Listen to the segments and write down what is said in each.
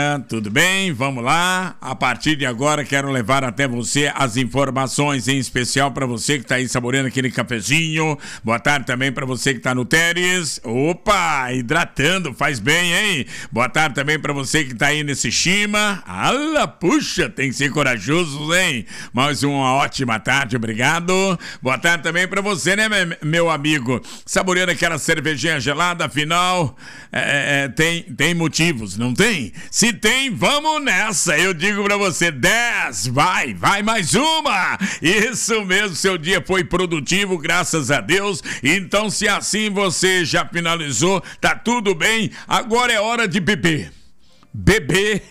Tudo bem? Vamos lá. A partir de agora quero levar até você as informações, em especial para você que está aí saboreando aquele cafezinho. Boa tarde também para você que está no Teres. Opa, hidratando, faz bem, hein? Boa tarde também para você que está aí nesse Shima. Ala, puxa, tem que ser corajoso, hein? Mais uma ótima tarde, obrigado. Boa tarde também para você, né, meu amigo? Saboreando aquela cervejinha gelada, afinal, tem motivos, não tem? Se tem, vamos nessa. Eu digo pra você, 10, vai mais uma. Isso mesmo, seu dia foi produtivo, graças a Deus. Então, se assim você já finalizou, tá tudo bem. Agora é hora de beber. Beber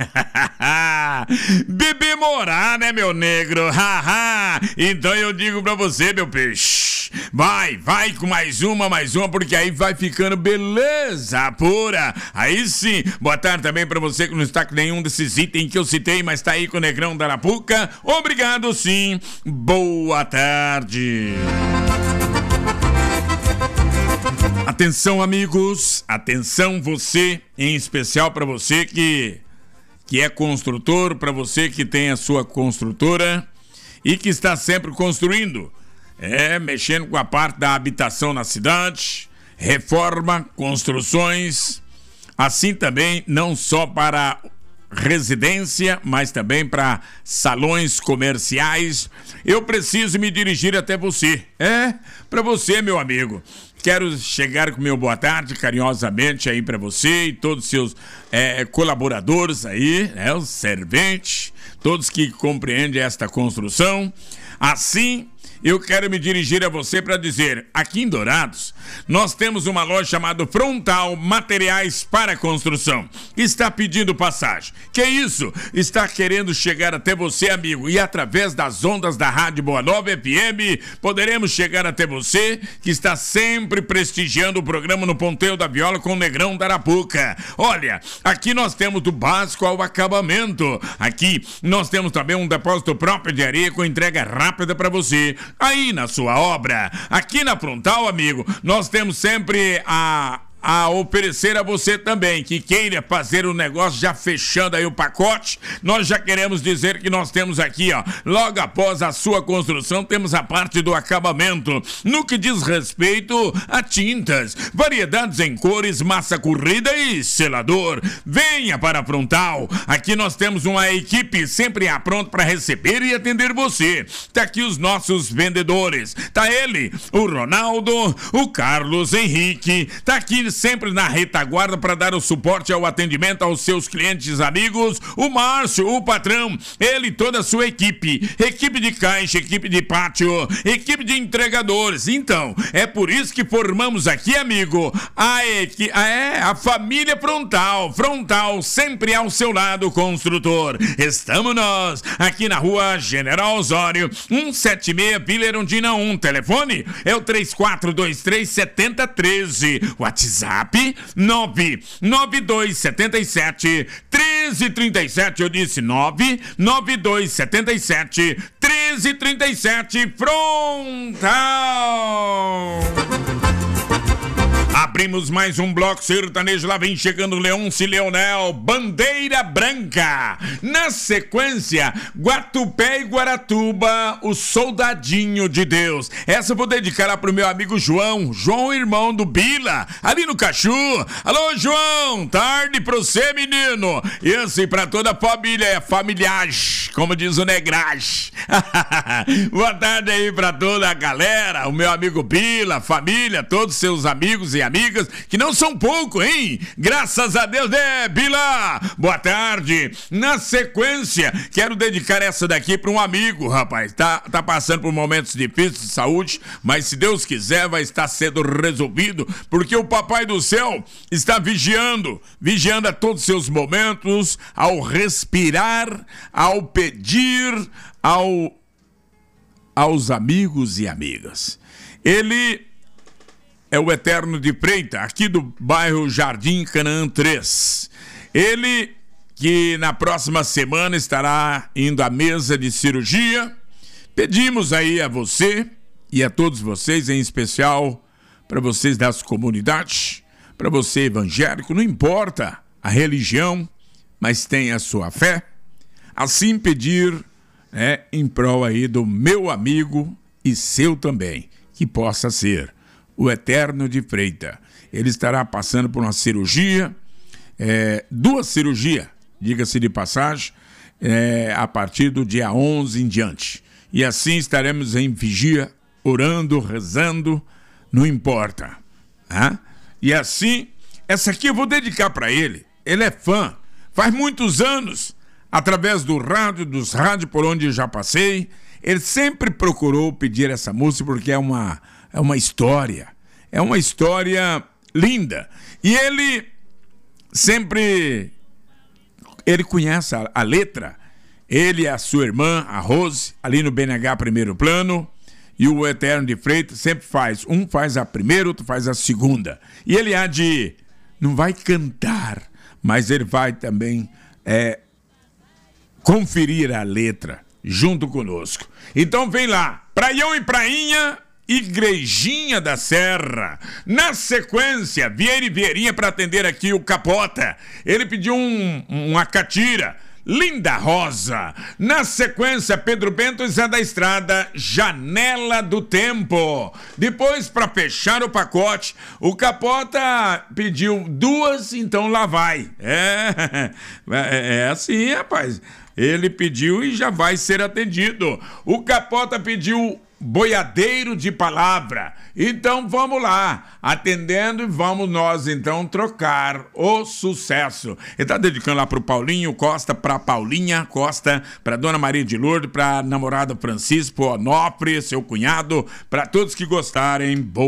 morar, né, meu negro? Então eu digo pra você, meu peixe, vai com mais uma, porque aí vai ficando beleza pura. Aí sim. Boa tarde também pra você que não está com nenhum desses itens que eu citei, mas tá aí com o Negrão da Arapuca. Obrigado, sim. Boa tarde. Atenção, amigos, atenção você, em especial para você que é construtor, para você que tem a sua construtora e que está sempre construindo, mexendo com a parte da habitação na cidade, reforma, construções, assim também não só para residência, mas também para salões comerciais. Eu preciso me dirigir até você, para você, meu amigo. Quero chegar com meu boa tarde carinhosamente aí para você e todos os seus colaboradores aí, os serventes, todos que compreendem esta construção. Assim, eu quero me dirigir a você para dizer, aqui em Dourados, nós temos uma loja chamada Frontal Materiais para Construção. Está pedindo passagem. Que isso? Está querendo chegar até você, amigo. E através das ondas da Rádio Boa Nova FM, poderemos chegar até você, que está sempre prestigiando o programa no Ponteio da Viola com o Negrão da Arapuca. Olha, aqui nós temos do básico ao acabamento. Aqui nós temos também um depósito próprio de areia com entrega rápida para você. Aí na sua obra, aqui na Frontal, amigo, nós temos sempre a oferecer a você também, que queira fazer o negócio já fechando aí o pacote. Nós já queremos dizer que nós temos aqui, logo após a sua construção, temos a parte do acabamento, no que diz respeito a tintas, variedades em cores, massa corrida e selador. Venha para a Frontal, aqui nós temos uma equipe sempre pronta para receber e atender você. Tá aqui os nossos vendedores, tá ele, o Ronaldo, o Carlos Henrique, tá aqui sempre na retaguarda para dar o suporte ao atendimento aos seus clientes amigos, o Márcio, o patrão, ele e toda a sua equipe de caixa, equipe de pátio, equipe de entregadores. Então, é por isso que formamos aqui, amigo, a família Frontal, sempre ao seu lado, construtor. Estamos nós, aqui na rua General Osório, 176, Vila Erundina 1, telefone é o 3423-7013, WhatsApp 99277-1337, eu disse 99277-1337, Frontal. Abrimos mais um bloco sertanejo, lá vem chegando Leôncio e Leonel, Bandeira Branca. Na sequência, Guatupé e Guaratuba, o Soldadinho de Deus. Essa eu vou dedicar lá pro meu amigo João, irmão do Bila, ali no Cachu. Alô, João, tarde pra você, menino. Isso, e pra toda a família, familiagem, como diz o Negrage. Boa tarde aí pra toda a galera, o meu amigo Bila, família, todos seus amigos e amigas, que não são pouco, hein? Graças a Deus, né, Bila? Boa tarde. Na sequência, quero dedicar essa daqui para um amigo, rapaz. Tá passando por momentos difíceis de saúde, mas se Deus quiser, vai estar sendo resolvido, porque o Papai do Céu está vigiando a todos os seus momentos, ao respirar, ao pedir, aos amigos e amigas. Ele é o Eterno de Freitas, aqui do bairro Jardim Canaã 3. Ele que na próxima semana estará indo à mesa de cirurgia. Pedimos aí a você e a todos vocês, em especial para vocês das comunidades, para você evangélico, não importa a religião, mas tem a sua fé? Assim pedir em prol aí do meu amigo e seu também, que possa ser o Eterno de Freitas. Ele estará passando por uma cirurgia, 2 cirurgias, diga-se de passagem, a partir do dia 11 em diante. E assim estaremos em vigia, orando, rezando, não importa. E assim, essa aqui eu vou dedicar para ele. Ele é fã. Faz muitos anos, através do rádio, dos rádios por onde eu já passei, ele sempre procurou pedir essa música porque é uma história. É uma história linda. E ele sempre... Ele conhece a letra. Ele e a sua irmã, a Rose, ali no BNH Primeiro Plano. E o Eterno de Freitas sempre faz. Um faz a primeira, outro faz a segunda. E ele há de... Não vai cantar, mas ele vai também conferir a letra junto conosco. Então vem lá. Praião e Prainha... Igrejinha da Serra. Na sequência, Vieira e Vieirinha para atender aqui o Capota. Ele pediu uma catira. Linda Rosa. Na sequência, Pedro Bento e Zé da Estrada, Janela do Tempo. Depois, para fechar o pacote, o Capota pediu 2, então lá vai. É assim, rapaz. Ele pediu e já vai ser atendido. O Capota pediu Boiadeiro de Palavra. Então vamos lá, atendendo, e vamos nós então trocar o sucesso. Ele tá dedicando lá pro Paulinho Costa, pra Paulinha Costa, pra Dona Maria de Lourdes, pra namorada Francisco Onofre, seu cunhado, pra todos que gostarem.